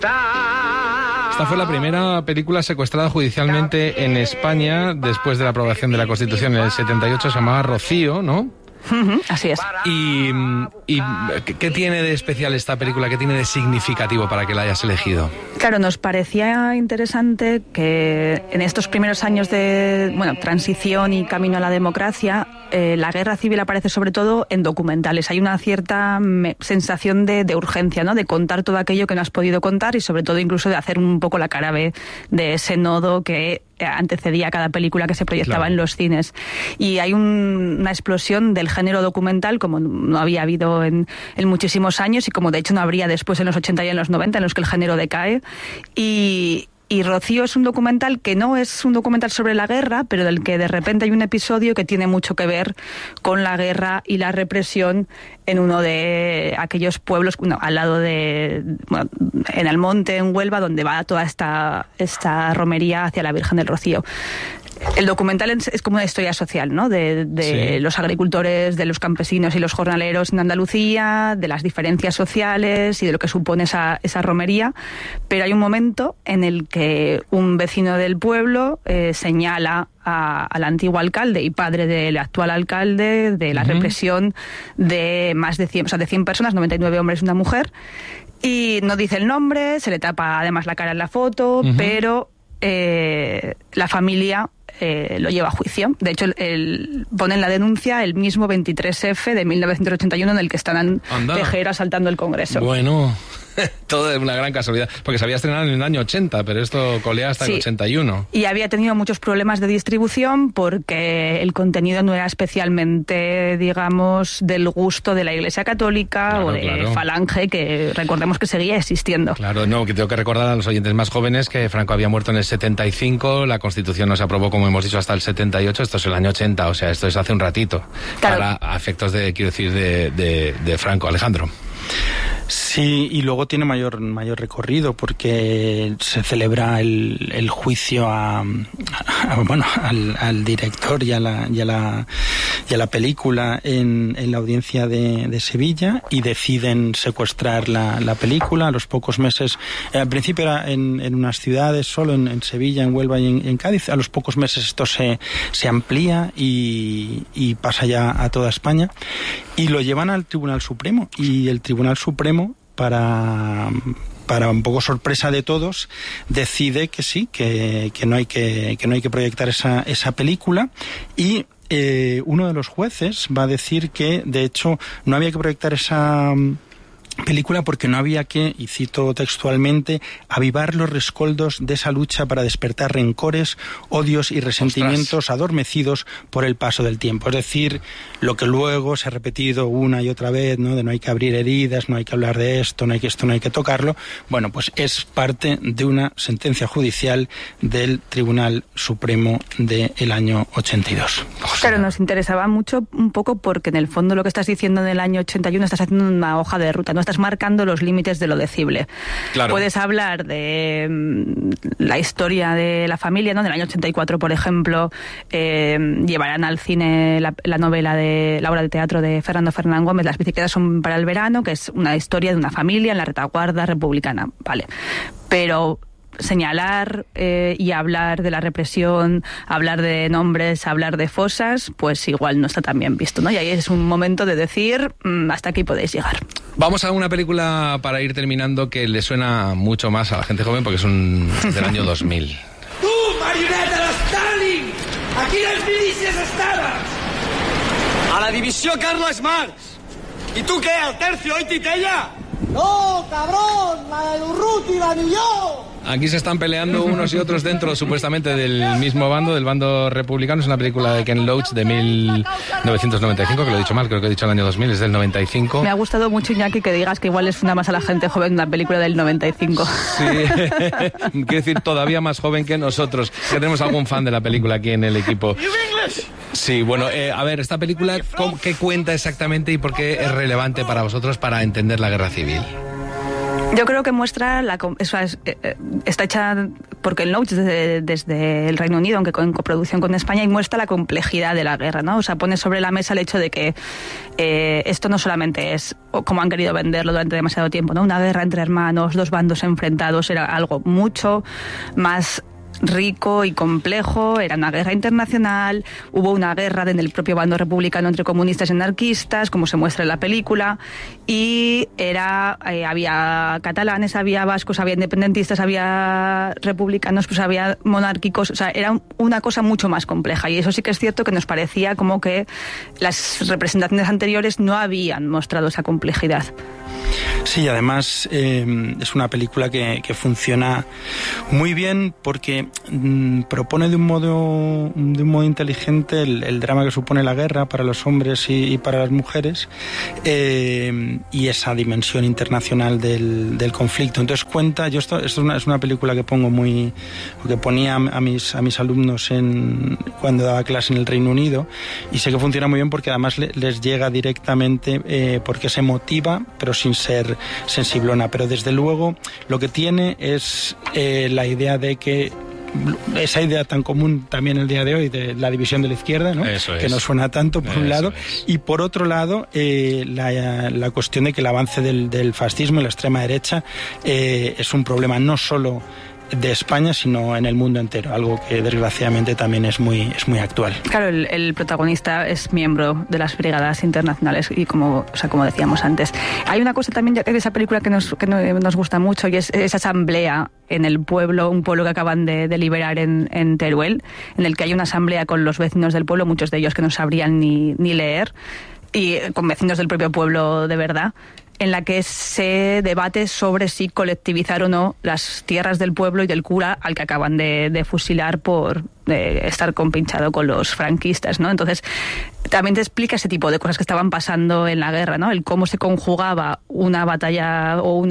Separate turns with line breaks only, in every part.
Esta fue la primera película secuestrada judicialmente en España después de la aprobación de la Constitución en el 78, se llamaba Rocío, ¿no?
Así es.
¿Y qué tiene de especial esta película? ¿Qué tiene de significativo para que la hayas elegido?
Claro, nos parecía interesante que en estos primeros años de transición y camino a la democracia, la guerra civil aparece sobre todo en documentales. Hay una cierta sensación de urgencia, ¿no? De contar todo aquello que no has podido contar y sobre todo incluso de hacer un poco la cara B de ese nodo que antecedía a cada película que se proyectaba en los cines. Y hay una explosión del género documental como no había habido en muchísimos años y como de hecho no habría después en los 80 y en los 90 en los que el género decae. Y Rocío es un documental que no es un documental sobre la guerra, pero del que de repente hay un episodio que tiene mucho que ver con la guerra y la represión en uno de aquellos pueblos, al lado en el monte, en Huelva, donde va toda esta romería hacia la Virgen del Rocío. El documental es como una historia social, ¿no? De los agricultores, de los campesinos y los jornaleros en Andalucía, de las diferencias sociales y de lo que supone esa romería. Pero hay un momento en el que un vecino del pueblo señala al antiguo alcalde y padre del actual alcalde de la represión de más de 100, de 100 personas, 99 hombres y una mujer. Y no dice el nombre, se le tapa además la cara en la foto, pero la familia lo lleva a juicio. De hecho, pone en la denuncia el mismo 23F de 1981 en el que están Tejero asaltando el Congreso.
Bueno, todo es una gran casualidad, porque se había estrenado en el año 80, pero esto colea hasta el 81.
Y había tenido muchos problemas de distribución porque el contenido no era especialmente, digamos, del gusto de la Iglesia Católica o de Falange, que recordemos que seguía existiendo. Claro,
no, que tengo que recordar a los oyentes más jóvenes que Franco había muerto en el 75, la Constitución no se aprobó, como hemos dicho, hasta el 78, esto es el año 80, o sea, esto es hace un ratito. Claro. Para efectos de Franco. Alejandro.
Sí, y luego tiene mayor recorrido porque se celebra el juicio al director y a la película en la audiencia de Sevilla, y deciden secuestrar la película a los pocos meses. Al principio era en unas ciudades, solo en Sevilla, en Huelva y en Cádiz. A los pocos meses esto se amplía y pasa ya a toda España, y lo llevan al Tribunal Supremo, y el Tribunal Supremo, para un poco sorpresa de todos, decide que sí, que no hay que proyectar esa película, y uno de los jueces va a decir que de hecho no había que proyectar esa película porque no había que, y cito textualmente, avivar los rescoldos de esa lucha para despertar rencores, odios y resentimientos adormecidos por el paso del tiempo. Es decir, lo que luego se ha repetido una y otra vez, ¿no? De no hay que abrir heridas, no hay que hablar de esto no hay que tocarlo. Bueno, pues es parte de una sentencia judicial del Tribunal Supremo del año 82.
Claro, nos interesaba mucho un poco porque en el fondo lo que estás diciendo en el año 81 estás haciendo una hoja de ruta, no estás marcando los límites de lo decible. Claro. Puedes hablar de la historia de la familia, ¿no? Del año 84, por ejemplo, llevarán al cine la novela de la obra de teatro de Fernando Fernán Gómez, Las bicicletas son para el verano, que es una historia de una familia en la retaguardia republicana, vale. Pero señalar y hablar de la represión, hablar de nombres, hablar de fosas, pues igual no está tan bien visto, ¿no? Y ahí es un momento de decir, hasta aquí podéis llegar.
Vamos a una película para ir terminando que le suena mucho más a la gente joven porque es del año 2000.
¡Tú, marioneta de Stalin! ¡Aquí las milicias estaban! ¡A la división Carles Marx! ¿Y tú qué, al tercio y Titella?
¡No, cabrón! ¡La de Urruti, la ni yo!
Aquí se están peleando unos y otros dentro, supuestamente, del mismo bando, del bando republicano. Es una película de Ken Loach de 1995, que lo he dicho mal, creo que he dicho el año 2000, es del 95.
Me ha gustado mucho, Iñaki, que digas que igual es una más a la gente joven una película del 95.
Sí, quiero decir, todavía más joven que nosotros, que tenemos algún fan de la película aquí en el equipo. Sí, bueno, a ver, esta película, ¿qué cuenta exactamente y por qué es relevante para vosotros para entender la guerra civil?
Yo creo que muestra, está hecha por Ken Loach desde el Reino Unido, aunque en coproducción con España, y muestra la complejidad de la guerra, ¿no? O sea, pone sobre la mesa el hecho de que esto no solamente es, como han querido venderlo durante demasiado tiempo, ¿no? Una guerra entre hermanos, dos bandos enfrentados, era algo mucho más rico y complejo, era una guerra internacional, hubo una guerra en el propio bando republicano entre comunistas y anarquistas, como se muestra en la película, y había catalanes, había vascos, había independentistas, había republicanos, pues había monárquicos, o sea, era una cosa mucho más compleja, y eso sí que es cierto que nos parecía como que las representaciones anteriores no habían mostrado esa complejidad.
Sí, además es una película que funciona muy bien porque propone de un modo inteligente el drama que supone la guerra para los hombres y para las mujeres, y esa dimensión internacional del conflicto. Entonces cuenta, esto es una película que ponía a mis alumnos cuando daba clase en el Reino Unido, y sé que funciona muy bien porque además les llega directamente, porque se motiva, pero sin ser sensiblona. Pero desde luego lo que tiene es la idea de que esa idea tan común también el día de hoy de la división de la izquierda, ¿no? Que no suena tanto por un lado, y por otro lado la cuestión de que el avance del fascismo y la extrema derecha es un problema no solo de España, sino en el mundo entero, algo que desgraciadamente también es muy actual.
Claro, el protagonista es miembro de las brigadas internacionales y como decíamos antes. Hay una cosa también de esa película que nos gusta mucho, y es esa asamblea en el pueblo, un pueblo que acaban de liberar en Teruel, en el que hay una asamblea con los vecinos del pueblo, muchos de ellos que no sabrían ni leer, y con vecinos del propio pueblo de verdad, en la que se debate sobre si colectivizar o no las tierras del pueblo y del cura al que acaban de fusilar por estar compinchado con los franquistas, ¿no? Entonces, también te explica ese tipo de cosas que estaban pasando en la guerra, ¿no? El cómo se conjugaba una batalla o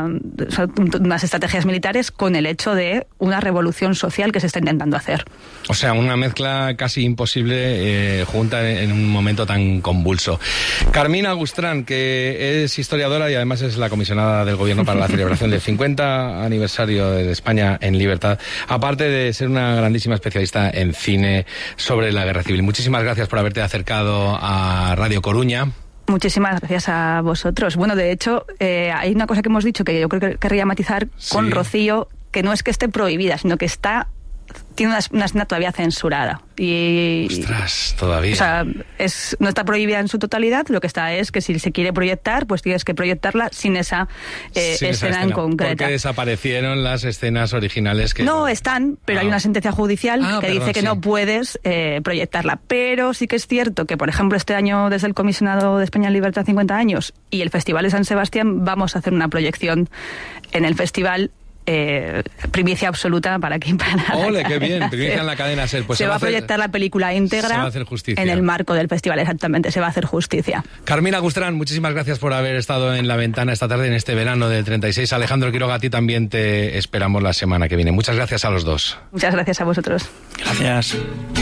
unas estrategias militares con el hecho de una revolución social que se está intentando hacer.
O sea, una mezcla casi imposible junta en un momento tan convulso. Carmina Gustrán, que es historiadora y además es la comisionada del Gobierno para la celebración del 50 aniversario de España en libertad, aparte de ser una grandísima especialista en cine sobre la guerra civil. Muchísimas gracias por haberte acercado a Radio Coruña.
Muchísimas gracias a vosotros. Bueno, de hecho, hay una cosa que hemos dicho que yo creo que querría matizar con Rocío, que no es que esté prohibida, sino que tiene una escena todavía censurada.
Ostras, todavía.
O sea, no está prohibida en su totalidad, lo que está es que si se quiere proyectar, pues tienes que proyectarla sin esa escena en concreto.
Porque desaparecieron las escenas originales que...
No están, pero hay una sentencia judicial que dice que no puedes proyectarla. Pero sí que es cierto que, por ejemplo, este año, desde el Comisionado de España en Libertad 50 años y el Festival de San Sebastián, vamos a hacer una proyección en el festival. Primicia absoluta para aquí para
¡ole, qué bien! Primicia en la cadena SER. Pues
se va a proyectar la película íntegra.
Se va a hacer justicia.
En el marco del festival, exactamente, se va a hacer justicia.
Carmina Gustrán, muchísimas gracias por haber estado en La Ventana esta tarde, en este verano del 36. Alejandro Quiroga, a ti también te esperamos la semana que viene. Muchas gracias a los dos.
Muchas gracias a vosotros.
Gracias.